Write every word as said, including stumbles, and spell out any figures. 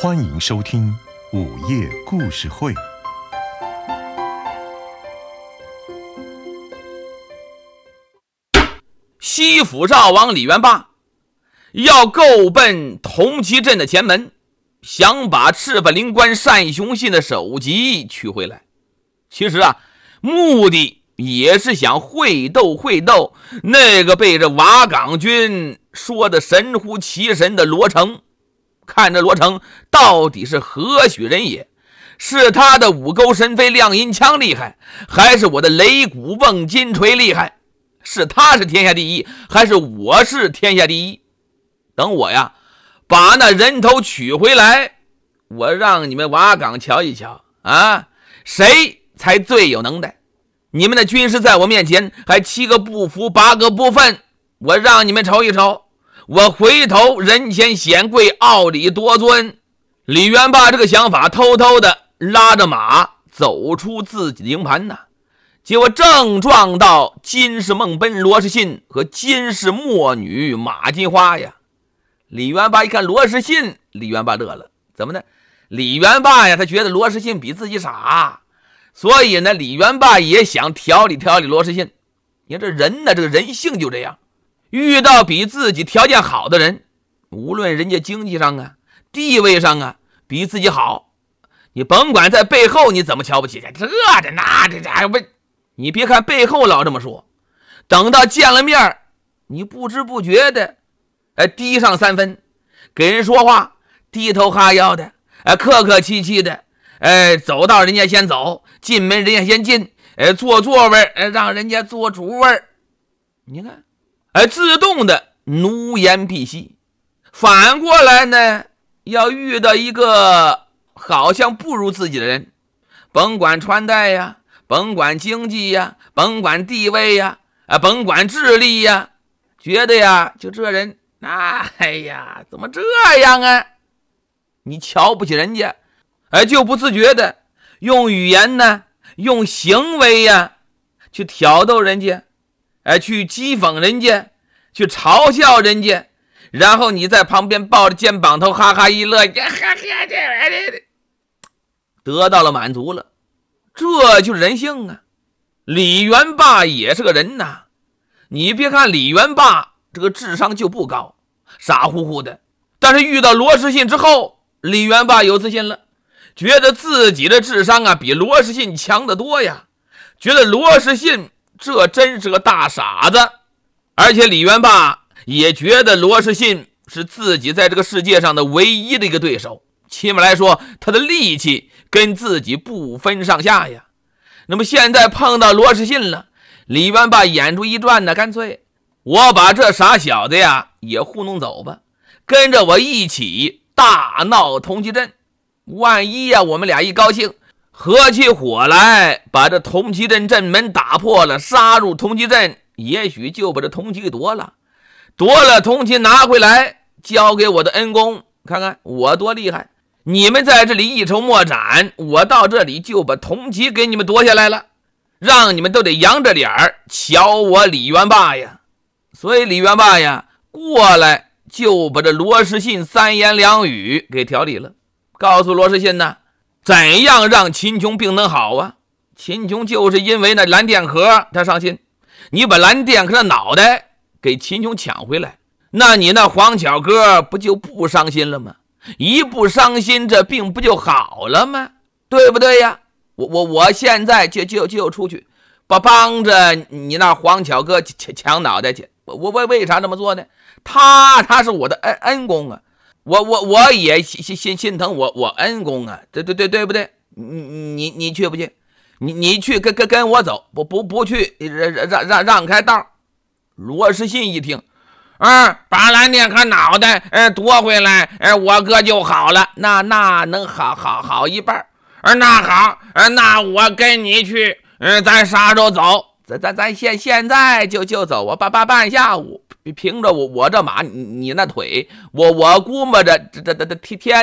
欢迎收听午夜故事会。 西府赵王李元霸要够奔同齐镇的前门，想把赤发灵官单雄信的首级取回来。其实啊，目的也是想会斗会斗那个被这瓦岗军说的神乎其神的罗成，看着罗成到底是何许人也，是他的五钩神飞亮银枪厉害，还是我的擂鼓瓮金锤厉害？是他是天下第一，还是我是天下第一？等我呀把那人头取回来，我让你们瓦岗瞧一瞧啊，谁才最有能耐？你们的军师在我面前还七个不服八个不忿，我让你们瞅一瞅，我回头人前显贵，傲里多尊。李元霸这个想法，偷偷的拉着马走出自己的营盘呐。结果正撞到金氏孟奔罗士信和金氏墨女马金花呀。李元霸一看罗士信，李元霸乐了，怎么呢？李元霸呀，他觉得罗士信比自己傻，所以呢，李元霸也想调理调理罗士信。你看这人呢，这个人性就这样，遇到比自己条件好的人，无论人家经济上啊、地位上啊比自己好，你甭管在背后你怎么瞧不起，这这那这这不。你别看背后老这么说，等到见了面，你不知不觉的哎低上三分，给人说话低头哈腰的，哎客客气气的，哎走到人家先走，进门人家先进，哎坐座位哎让人家坐主位。你看哎自动的奴颜婢膝。反过来呢，要遇到一个好像不如自己的人，甭管穿戴呀，甭管经济呀，甭管地位呀，啊，甭管智力呀，觉得呀，就这人，哎呀，怎么这样啊？你瞧不起人家，哎，就不自觉的用语言呢，用行为呀，去挑逗人家，哎，去讥讽人家，去嘲笑人家，然后你在旁边抱着肩膀头哈哈一乐，得到了满足了。这就是人性啊！李元霸也是个人呐。你别看李元霸这个智商就不高，傻乎乎的，但是遇到罗士信之后，李元霸有自信了，觉得自己的智商啊比罗士信强得多呀，觉得罗士信这真是个大傻子。而且李元霸也觉得罗士信是自己在这个世界上的唯一的一个对手，起码来说他的力气跟自己不分上下呀。那么现在碰到罗士信了，李元霸眼珠一转呢，干脆我把这傻小子呀也糊弄走吧，跟着我一起大闹同齐镇。万一呀我们俩一高兴，合起伙来把这同齐镇镇门打破了，杀入同齐镇，也许就把这同齐给夺了，夺了同齐拿回来，交给我的恩公，看看我多厉害。你们在这里一筹莫展，我到这里就把同齐给你们夺下来了，让你们都得扬着脸儿瞧我李元霸呀。所以李元霸呀过来就把这罗士信三言两语给调理了，告诉罗士信呢，怎样让秦琼病能好啊？秦琼就是因为那蓝钿盒他伤心，你把蓝钿盒的脑袋给秦琼抢回来，那你那黄巧哥不就不伤心了吗？一不伤心，这病不就好了吗？对不对呀？我我我现在就就就出去，把帮着你那黄巧哥抢抢脑袋去。我我为啥这么做呢？他他是我的恩恩公啊，我我我也心心心疼我我恩公啊，对对对对不对？你你你去不去？你你去跟跟跟我走，不不不去，让让让让开道。罗士信一听。嗯，把蓝钿盒脑袋呃夺回来，呃我哥就好了，那那能好好好一半。呃那好，呃那我跟你去，呃咱啥时候走？咱咱咱现现在就就走啊，半半半下午，凭着我我这马，你你那腿，我我估摸着这这这天